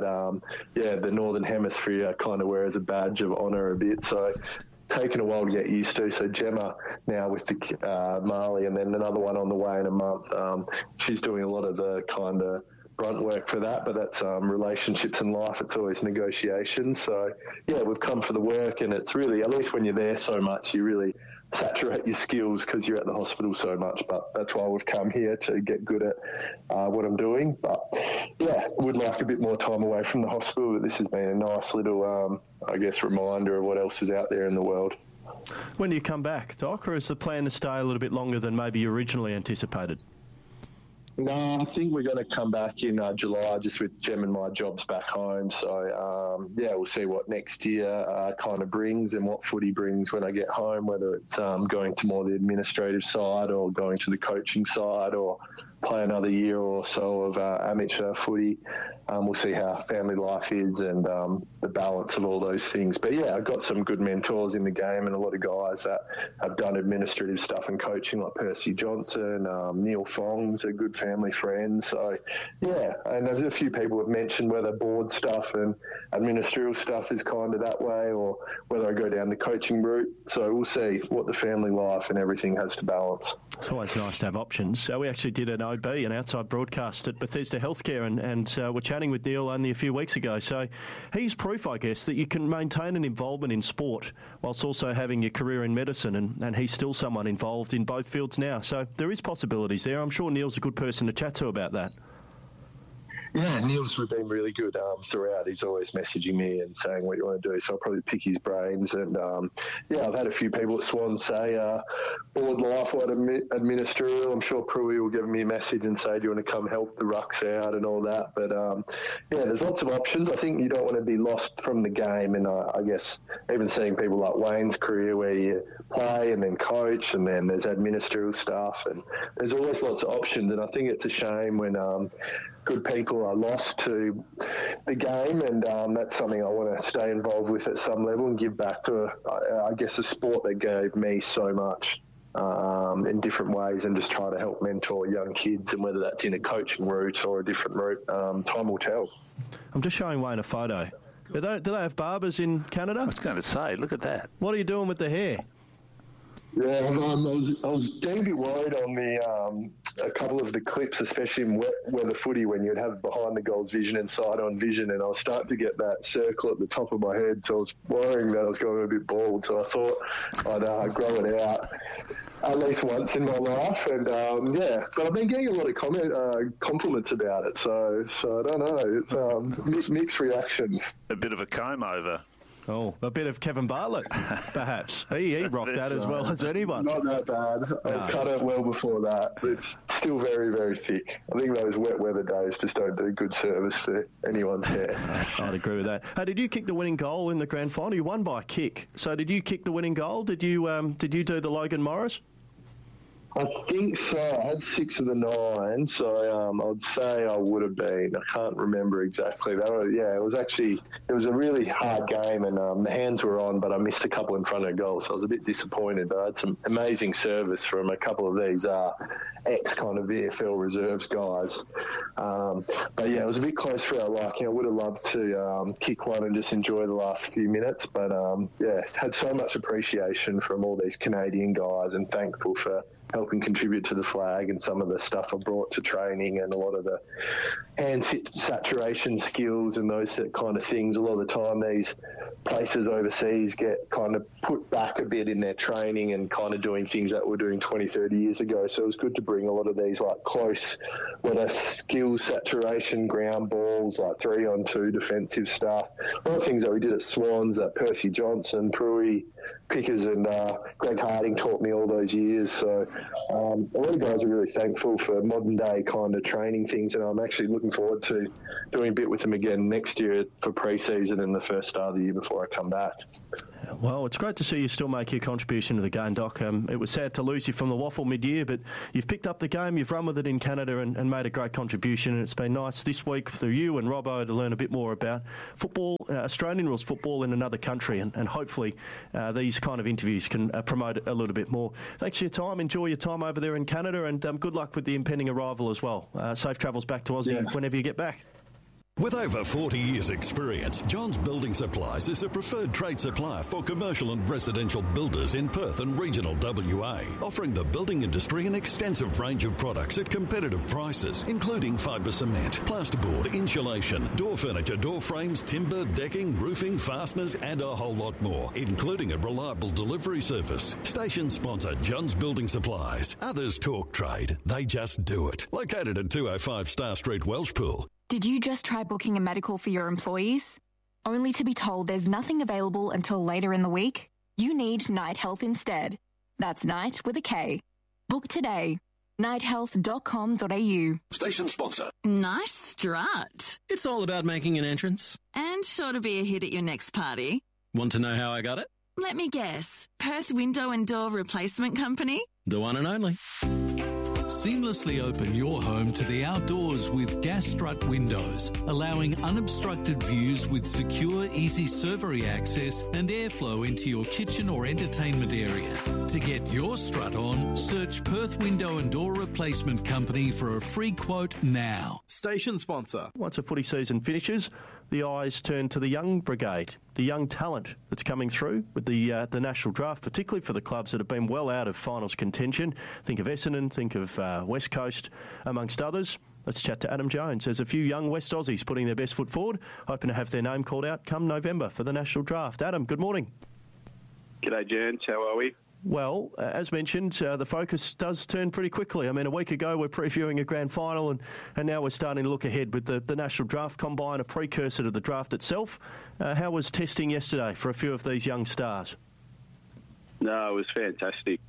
the Northern Hemisphere kind of wears a badge of honour a bit. So taken a while to get used to. So Gemma now with the Marley, and then another one on the way in a month. She's doing a lot of the kind of grunt work for that, but that's relationships in life. It's always negotiations. So we've come for the work, and it's really, at least when you're there so much, you really saturate your skills because you're at the hospital so much. But that's why we've come here, to get good at what I'm doing. But would like a bit more time away from the hospital. But this has been a nice little, reminder of what else is out there in the world. When do you come back, Doc, or is the plan to stay a little bit longer than maybe you originally anticipated? No, I think we're going to come back in July, just with Gem and my jobs back home. So, we'll see what next year kind of brings and what footy brings when I get home, whether it's going to more the administrative side or going to the coaching side or play another year or so of amateur footy. We'll see how family life is and the balance of all those things. But, I've got some good mentors in the game and a lot of guys that have done administrative stuff and coaching, like Percy Johnson, Neil Fong's a good family friend. So, and there's a few people have mentioned whether board stuff and administrative stuff is kind of that way or whether I go down the coaching route. So we'll see what the family life and everything has to balance. It's always nice to have options. So we actually did an OB, an outside broadcast at Bethesda Healthcare, and we're chatting with Neil only a few weeks ago. So he's proof, I guess, that you can maintain an involvement in sport whilst also having your career in medicine, and he's still someone involved in both fields now. So there is possibilities there. I'm sure Neil's a good person to chat to about that. Yeah, Neil's been really good throughout. He's always messaging me and saying what you want to do, so I'll probably pick his brains. And, I've had a few people at Swan say, board life, what administrator. I'm sure Pruitt will give me a message and say, do you want to come help the rucks out and all that? But, there's lots of options. I think you don't want to be lost from the game. And I guess even seeing people like Wayne's career where you play and then coach and then there's administrative stuff. And there's always lots of options. And I think it's a shame when good people are lost to the game, and that's something I want to stay involved with at some level and give back to, a sport that gave me so much in different ways, and just try to help mentor young kids, and whether that's in a coaching route or a different route, time will tell. I'm just showing Wayne a photo. Do they have barbers in Canada? I was going to say, look at that. What are you doing with the hair? Yeah, I was getting a bit worried on a couple of the clips, especially in wet weather footy, when you'd have behind the goals vision and side-on vision, and I was starting to get that circle at the top of my head, so I was worrying that I was going a bit bald, so I thought I'd grow it out at least once in my life, and but I've been getting a lot of compliments about it, so I don't know, it's mixed reactions. A bit of a comb over. Oh, a bit of Kevin Bartlett, perhaps. He rocked that as well as anyone. Not that bad. I cut it well before that. It's still very, very thick. I think those wet weather days just don't do good service for anyone's hair. I'd agree with that. Did you kick the winning goal in the grand final? You won by a kick. So did you kick the winning goal? Did you do the Logan Morris? I think so. I had 6 of the 9, so I'd say I would have been. I can't remember exactly. It was a really hard game, and the hands were on, but I missed a couple in front of goal, so I was a bit disappointed. But I had some amazing service from a couple of these ex-kind of VFL reserves guys. But yeah, it was a bit close for our liking. I would have loved to kick one and just enjoy the last few minutes, but had so much appreciation from all these Canadian guys, and thankful for helping contribute to the flag and some of the stuff I brought to training, and a lot of the hand saturation skills and those kind of things. A lot of the time these places overseas get kind of put back a bit in their training and kind of doing things that we're doing 20, 30 years ago. So it was good to bring a lot of these like close, skills saturation, ground balls, like 3-on-2 defensive stuff. A lot of things that we did at Swans, that Percy Johnson, Pruy, Pickers and Greg Harding taught me all those years. So a lot of guys are really thankful for modern day kind of training things, and I'm actually looking forward to doing a bit with them again next year for pre-season and the first start of the year before I come back. Well, it's great to see you still make your contribution to the game, Doc. It was sad to lose you from the waffle mid-year, but you've picked up the game, you've run with it in Canada and made a great contribution, and it's been nice this week for you and Robbo to learn a bit more about football, Australian rules football in another country, and hopefully these kind of interviews can promote it a little bit more. Thanks for your time. Enjoy your time over there in Canada, and good luck with the impending arrival as well. Safe travels back to Aussie whenever you get back. With over 40 years' experience, Johns Building Supplies is a preferred trade supplier for commercial and residential builders in Perth and regional WA, offering the building industry an extensive range of products at competitive prices, including fibre cement, plasterboard, insulation, door furniture, door frames, timber, decking, roofing, fasteners, and a whole lot more, including a reliable delivery service. Station sponsor Johns Building Supplies. Others talk trade, they just do it. Located at 205 Star Street, Welshpool. Did you just try booking a medical for your employees? Only to be told there's nothing available until later in the week? You need Night Health instead. That's Night with a K. Book today. nighthealth.com.au. Station sponsor. Nice strut. It's all about making an entrance. And sure to be a hit at your next party. Want to know how I got it? Let me guess. Perth Window and Door Replacement Company? The one and only. Seamlessly open your home to the outdoors with Gas Strut windows, allowing unobstructed views with secure, easy servery access and airflow into your kitchen or entertainment area. To get your strut on, search Perth Window and Door Replacement Company for a free quote now. Station sponsor. Once a footy season finishes, the eyes turn to the young brigade, the young talent that's coming through with the national draft, particularly for the clubs that have been well out of finals contention. Think of Essendon, think of West Coast, amongst others. Let's chat to Adam Jones. There's a few young West Aussies putting their best foot forward, hoping to have their name called out come November for the national draft. Adam, good morning. G'day, Jans. How are we? Well, as mentioned, the focus does turn pretty quickly. I mean, a week ago we're previewing a grand final and now we're starting to look ahead with the National Draft Combine, a precursor to the draft itself. How was testing yesterday for a few of these young stars? No, it was fantastic.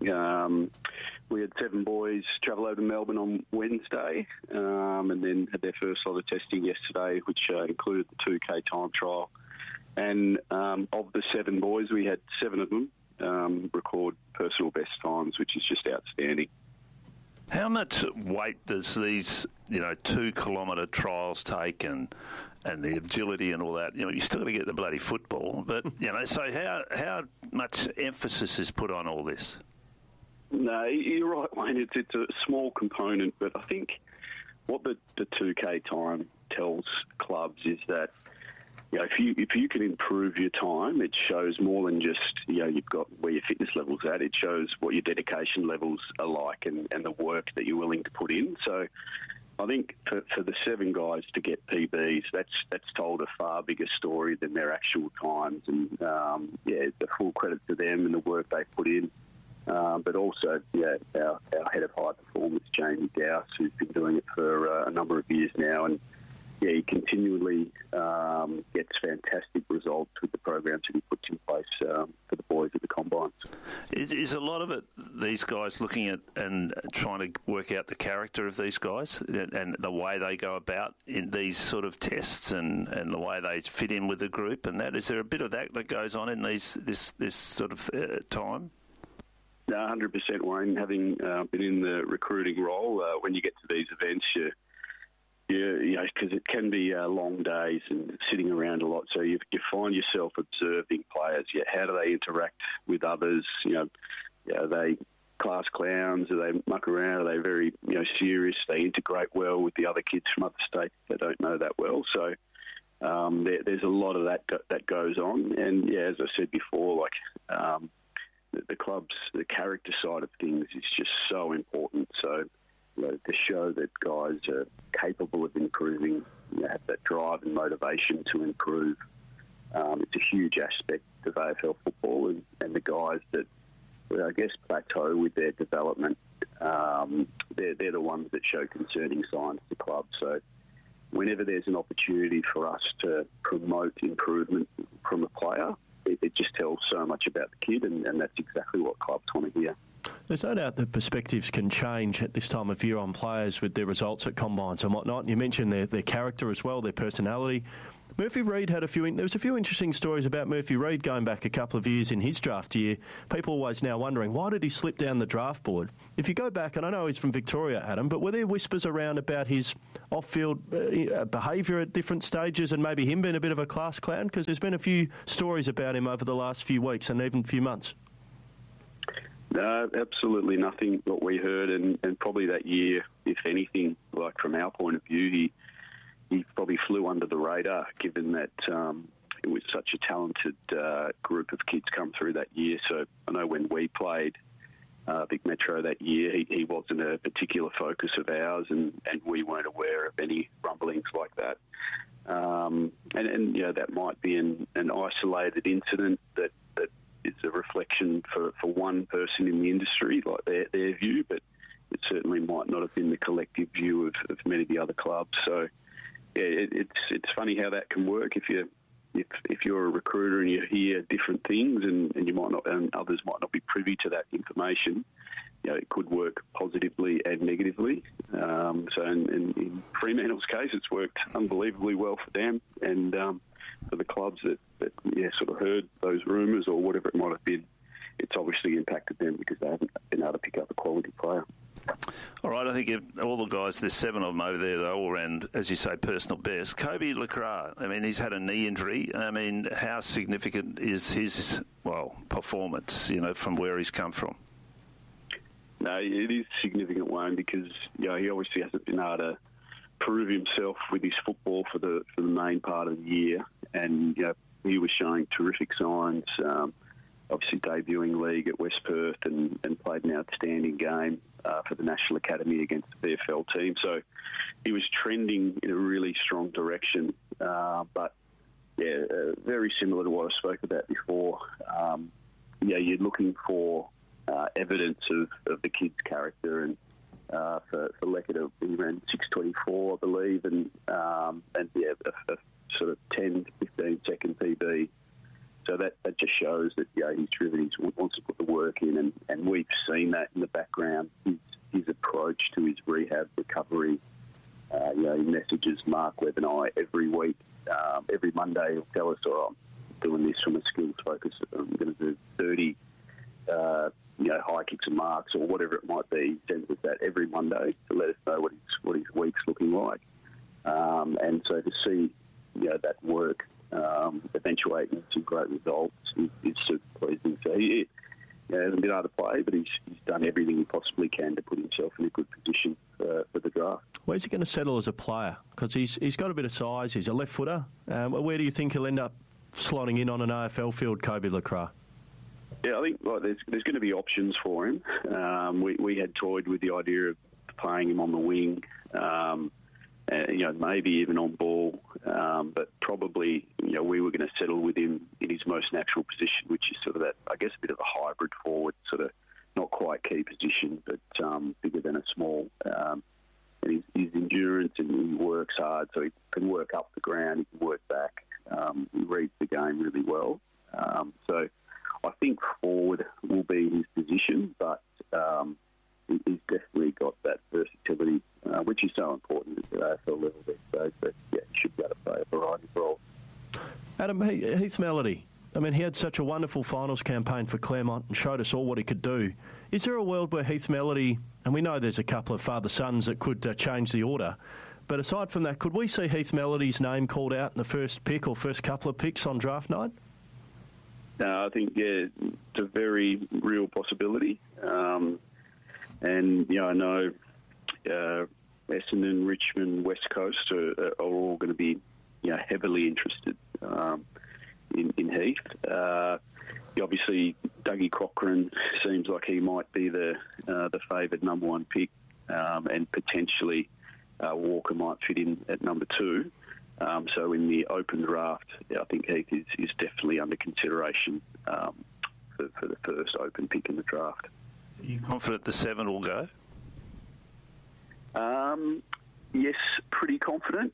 We had 7 boys travel over to Melbourne on Wednesday and then had their first lot of testing yesterday, which included the 2K time trial. And of the 7 boys, we had 7 of them record personal best times, which is just outstanding. How much weight does these, 2-kilometre trials take and the agility and all that? You still got to get the bloody football, but, so how much emphasis is put on all this? No, you're right, Wayne. It's a small component, but I think what the 2K time tells clubs is that, if you can improve your time, it shows more than just, you've got where your fitness level's at. It shows what your dedication levels are like and the work that you're willing to put in. So I think for the 7 guys to get PBs, that's told a far bigger story than their actual times. And, the full credit to them and the work they put in. But also, our head of high performance, Jamie Dowse, who's been doing it for a number of years now. And, he continually gets fantastic results with the programs that he puts in place for the boys at the Combines. Is a lot of it these guys looking at and trying to work out the character of these guys and the way they go about in these sort of tests and the way they fit in with the group and that? Is there a bit of that goes on in this sort of time? No, 100%, Wayne. Having been in the recruiting role, when you get to these events, because it can be long days and sitting around a lot, so you find yourself observing players. How do they interact with others? Are they class clowns? Do they muck around? Are they very serious? They integrate well with the other kids from other states that don't know that well. So there's a lot of that goes on. And as I said before, the club's the character side of things is just so important. So to show that guys are capable of improving, have that drive and motivation to improve, it's a huge aspect of AFL football, and the guys that, I guess, plateau with their development, they're the ones that show concerning signs to clubs. So whenever there's an opportunity for us to promote improvement from a player, it just tells so much about the kid, and that's exactly what clubs want to hear. There's no doubt that perspectives can change at this time of year on players with their results at combines and whatnot. You mentioned their character as well, their personality. Murphy Reid had there was a few interesting stories about Murphy Reid going back a couple of years in his draft year. People always now wondering, why did he slip down the draft board? If you go back, and I know he's from Victoria, Adam, but were there whispers around about his off-field behaviour at different stages and maybe him being a bit of a class clown? Because there's been a few stories about him over the last few weeks and even a few months. No, absolutely nothing what we heard, and probably that year, if anything, from our point of view, he probably flew under the radar, given that it was such a talented group of kids come through that year. So I know when we played Big Metro that year, he wasn't a particular focus of ours, and we weren't aware of any rumblings like that. And that might be an isolated incident that is a reflection for one person in the industry, like their view, but it certainly might not have been the collective view of many of the other clubs. So it's funny how that can work if you're a recruiter and you hear different things and you might not, and others might not be privy to that information. It could work positively and negatively. So in Fremantle's case, it's worked unbelievably well for them, and for the clubs that sort of heard those rumours or whatever it might have been, it's obviously impacted them because they haven't been able to pick up a quality player. All right, I think all the guys, there's 7 of them over there, they're all around, as you say, personal best. Kobe LeCras, he's had a knee injury. How significant is his, performance, from where he's come from? No, it is significant, Wayne, because he obviously hasn't been able to prove himself with his football for the main part of the year, and he was showing terrific signs. Obviously debuting league at West Perth and played an outstanding game for the National Academy against the VFL team. So he was trending in a really strong direction. But very similar to what I spoke about before. You're looking for evidence of the kid's character, and for Leckett, he ran 6:24, I believe, and a sort of 10 to 15 second PB. So that just shows that he's driven, he wants to put the work in, and we've seen that in the background. His approach to his rehab recovery. He messages Mark Webb and I every week. Every Monday he'll tell us, I'm doing this from a skills focus. I'm going to do 30 high kicks and marks or whatever it might be. He sends us that every Monday to let us know what his week's looking like. And so to see that work eventuating some great results is super pleasing. So he hasn't been able to play, but he's done everything he possibly can to put himself in a good position for the draft. Where's he going to settle as a player? Because he's got a bit of size. He's a left footer. Where do you think he'll end up slotting in on an AFL field, Kobe LeCras? Yeah, I think there's going to be options for him. We had toyed with the idea of playing him on the wing. Maybe even on ball, but probably, we were going to settle with him in his most natural position, which is sort of that, I guess, a bit of a hybrid forward, sort of not quite key position, but bigger than a small. And his endurance, and he works hard, so he can work up the ground, he can work back. He reads the game really well. So I think forward will be his position, but he's definitely got that versatility, which is so important at the AFL level these days. But he should be able to play a variety of roles. Adam, Heath Melody, I mean, he had such a wonderful finals campaign for Claremont and showed us all what he could do. Is there a world where Heath Melody, and we know there's a couple of father-sons that could change the order, but aside from that, could we see Heath Melody's name called out in the first pick or first couple of picks on draft night? No, I think, it's a very real possibility. And, I know Essendon, Richmond, West Coast are all going to be, heavily interested in Heath. Obviously, Dougie Cochrane seems like he might be the favoured number one pick, and potentially Walker might fit in at number 2. So in the open draft, I think Heath is definitely under consideration for the first open pick in the draft. Are you confident the 7 will go? Yes, pretty confident.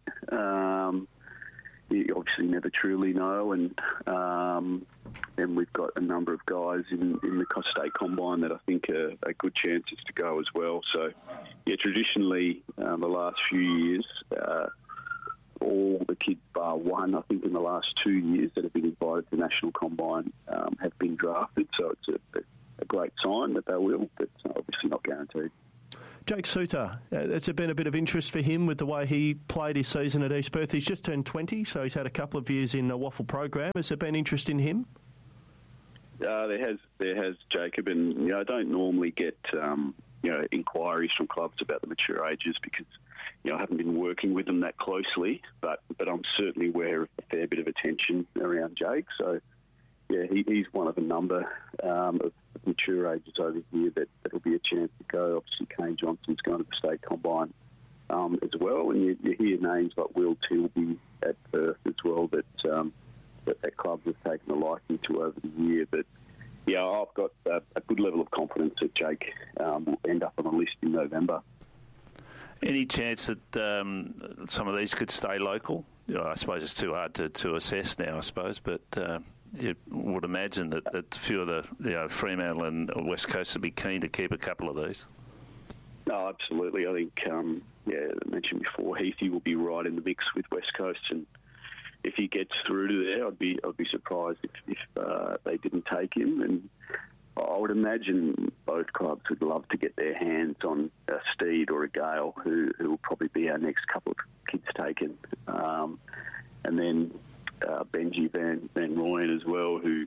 You obviously never truly know, and we've got a number of guys in the State Combine that I think are good chances to go as well. So, traditionally, the last few years, all the kids bar one, I think in the last 2 years that have been invited to the National Combine have been drafted. So it's a great sign that they will, but obviously not guaranteed. Jake Suter, has there been a bit of interest for him with the way he played his season at East Perth? He's just turned 20, so he's had a couple of years in a Waffle program. Has there been interest in him? There has, Jacob, and I don't normally get inquiries from clubs about the mature ages because I haven't been working with them that closely, but I'm certainly aware of a fair bit of attention around Jake. So he's one of a number of mature ages over here that'll be a chance to go. Obviously, Kane Johnson's going to the State Combine as well, and you hear names like Will Tilby at Perth as well that clubs have taken a liking to over the year. But I've got a good level of confidence that Jake will end up on a list in November. Any chance that some of these could stay local? I suppose it's too hard to assess now, I suppose, but you would imagine that a few of the Fremantle and West Coast would be keen to keep a couple of these. No, absolutely. I think, I mentioned before, Heathy will be right in the mix with West Coast, and if he gets through to there, I'd be surprised if they didn't take him. And I would imagine both clubs would love to get their hands on a Steed or a Gale, who will probably be our next couple of kids taken. And then Benji Van Rooyen as well, who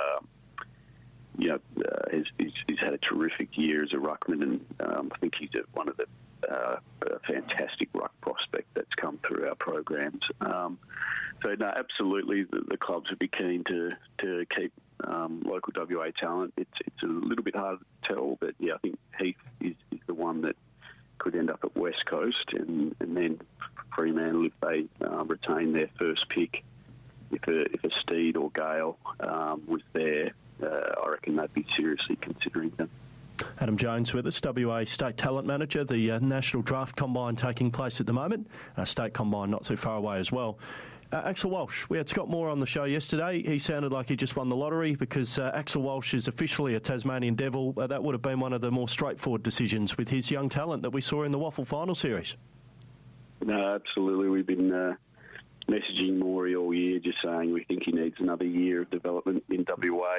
he's had a terrific year as a ruckman, and I think he's one of the fantastic ruck prospect that's come through our programs. So no, absolutely, the clubs would be keen to keep local WA talent. It's a little bit hard to tell, but I think Heath is the one that could end up at West Coast, and then Fremantle, if they retain their first pick, if a Steed or Gale was there, I reckon they'd be seriously considering them. Adam Jones with us, WA State Talent Manager, the National Draft Combine taking place at the moment. State Combine not too far away as well. Axel Walsh, we had Scott Moore on the show yesterday. He sounded like he just won the lottery because Axel Walsh is officially a Tasmanian Devil. That would have been one of the more straightforward decisions with his young talent that we saw in the Waffle Final Series. No, absolutely. We've been messaging Maury all year, just saying we think he needs another year of development in WA.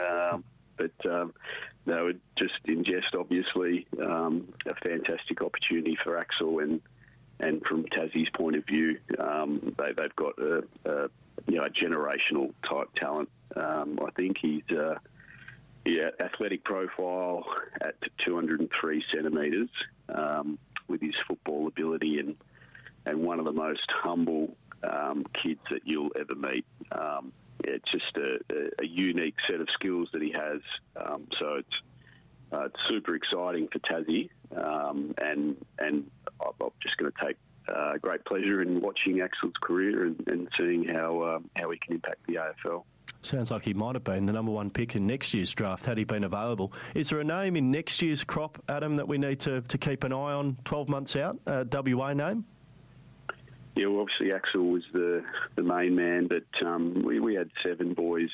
No, just in jest, obviously, a fantastic opportunity for Axel, and from Tassie's point of view, they've got a generational type talent. I think he's athletic profile at 203 centimetres, with his football ability, and one of the most humble kids that you'll ever meet. It's just a unique set of skills that he has. So it's super exciting for Tassie, and I'm just going to take great pleasure in watching Axel's career and seeing how he can impact the AFL. Sounds like he might have been the number one pick in next year's draft had he been available. Is there a name in next year's crop, Adam, that we need to keep an eye on 12 months out, a WA name? Yeah, well, obviously Axel was the main man, but we had 6 boys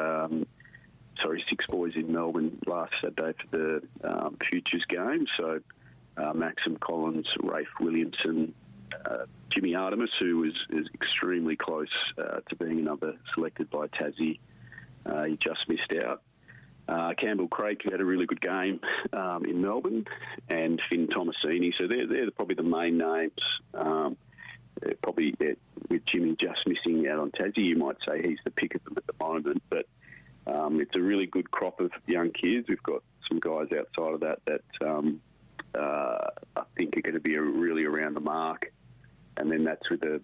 in Melbourne last Saturday for the Futures game. So Maxim Collins, Rafe Williamson, Jimmy Artemis, who is extremely close to being another selected by Tassie, he just missed out. Campbell Craig had a really good game in Melbourne, and Finn Tomasini. So they're probably the main names. Probably with Jimmy just missing out on Tassie, you might say he's the pick of them at the moment. But it's a really good crop of young kids. We've got some guys outside of that I think are going to be really around the mark. And then that's with the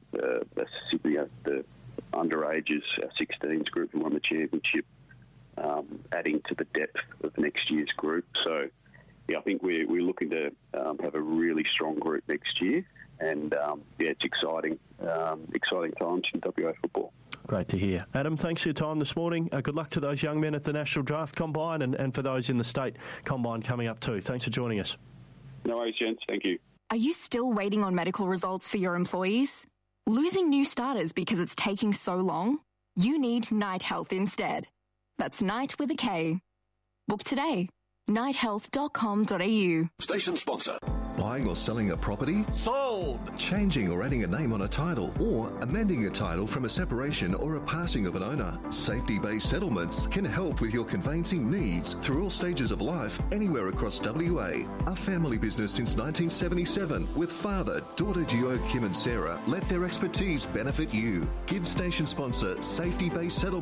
underages, our 16s group who won the championship, adding to the depth of next year's group. So, I think we're looking to have a really strong group next year. And, it's exciting times in WA football. Great to hear. Adam, thanks for your time this morning. Good luck to those young men at the National Draft Combine and for those in the State Combine coming up too. Thanks for joining us. No worries, gents. Thank you. Are you still waiting on medical results for your employees? Losing new starters because it's taking so long? You need Night Health instead. That's Night with a K. Book today. nighthealth.com.au. Station sponsor. Buying or selling a property? Sold! Changing or adding a name on a title or amending a title from a separation or a passing of an owner. Safety-based settlements can help with your conveyancing needs through all stages of life anywhere across WA. A family business since 1977 with father, daughter duo Kim and Sarah let their expertise benefit you. Give station sponsor Safety-based settlements